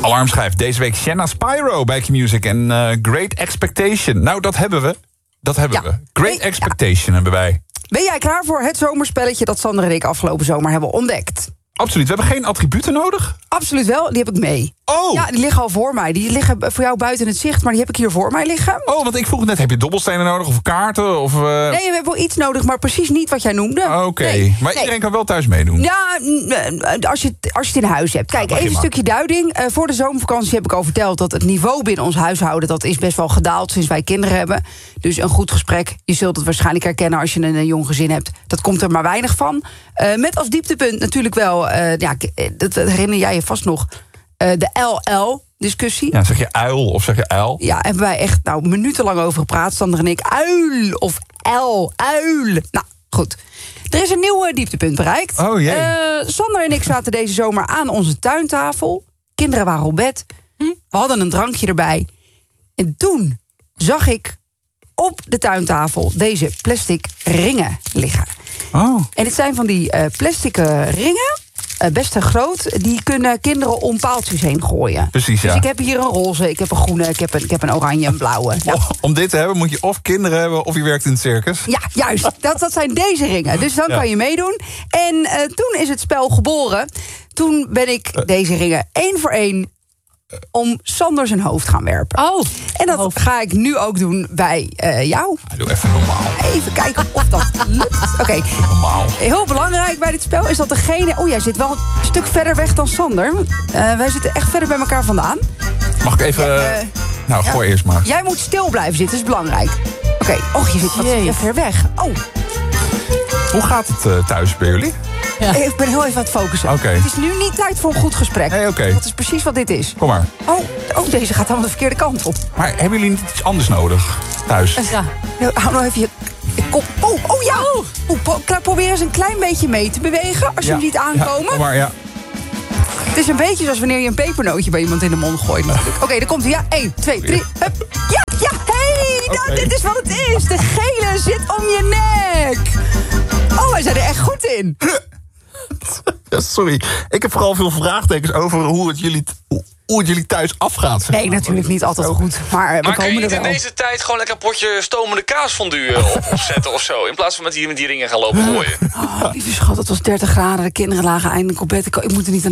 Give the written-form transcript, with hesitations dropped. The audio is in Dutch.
Alarmschijf. Deze week Shanna Spyro bij Q-Music en Great Expectation. Nou, dat hebben we. Great Expectation hebben wij. Ben jij klaar voor het zomerspelletje dat Sander en ik afgelopen zomer hebben ontdekt? Absoluut. We hebben geen attributen nodig? Absoluut wel, die heb ik mee. Oh! Ja, die liggen al voor mij. Die liggen voor jou buiten het zicht, maar die heb ik hier voor mij liggen. Oh, want ik vroeg net, heb je dobbelstenen nodig of kaarten? Of, Nee, we hebben wel iets nodig, maar precies niet wat jij noemde. Oké, Nee. maar iedereen kan wel thuis meedoen? Ja, als je het in huis hebt. Kijk, even een stukje duiding. Voor de zomervakantie heb ik al verteld dat het niveau binnen ons huishouden, dat is best wel gedaald sinds wij kinderen hebben. Dus een goed gesprek, je zult het waarschijnlijk herkennen als je een jong gezin hebt. Dat komt er maar weinig van. Met als dieptepunt natuurlijk wel, dat herinner jij je vast nog, de LL-discussie. Ja, zeg je uil of zeg je uil? Ja, hebben wij echt minutenlang over gepraat, Sander en ik. Uil of uil. Nou, goed. Er is een nieuw dieptepunt bereikt. Oh jee. Sander en ik zaten deze zomer aan onze tuintafel. Kinderen waren op bed. We hadden een drankje erbij. En toen zag ik op de tuintafel deze plastic ringen liggen. Oh. En het zijn van die plastic ringen, best groot. Die kunnen kinderen om paaltjes heen gooien. Precies, ja. Dus ik heb hier een roze, ik heb een groene, ik heb een oranje, een blauwe. Nou. Om dit te hebben moet je of kinderen hebben of je werkt in het circus. Ja, juist. Dat zijn deze ringen. Dus dan kan je meedoen. En toen is het spel geboren. Toen ben ik deze ringen 1 voor 1 om Sander zijn hoofd gaan werpen. Oh. En dat ga ik nu ook doen bij jou. Doe even normaal. Even kijken of dat lukt. Oké. Normaal. Heel belangrijk bij dit spel is dat degene... Oh, jij zit wel een stuk verder weg dan Sander. Wij zitten echt verder bij elkaar vandaan. Mag ik even... gooi eerst maar. Jij moet stil blijven zitten, is belangrijk. Oké. Och, je zit wat ver weg. Oh. Hoe gaat het thuis bij jullie? Ja. Ik ben heel even aan het focussen. Oké. Het is nu niet tijd voor een goed gesprek. Nee, oké. Dat is precies wat dit is. Kom maar. Oh, deze gaat allemaal de verkeerde kant op. Maar hebben jullie niet iets anders nodig thuis? Ja. Hou nou even je kop. Oh ja! Probeer eens een klein beetje mee te bewegen als jullie niet aankomen. Ja, kom maar, ja. Het is een beetje zoals wanneer je een pepernootje bij iemand in de mond gooit. Oké, daar komt hij. Ja, 1, 2, 3. Hup. Ja, hey! Dit is wat het is. De gele zit om je nek. Oh, wij zijn er echt goed in. Ja, sorry. Ik heb vooral veel vraagtekens over hoe het jullie thuis afgaat. Nee, natuurlijk niet altijd goed. Maar we komen er wel. Kun je niet in deze tijd gewoon lekker een potje stomende kaasfondue opzetten of zo? In plaats van met die ringen gaan lopen gooien. Oh, lieve schat, het was 30 graden. De kinderen lagen eindelijk op bed. Ik moet er niet aan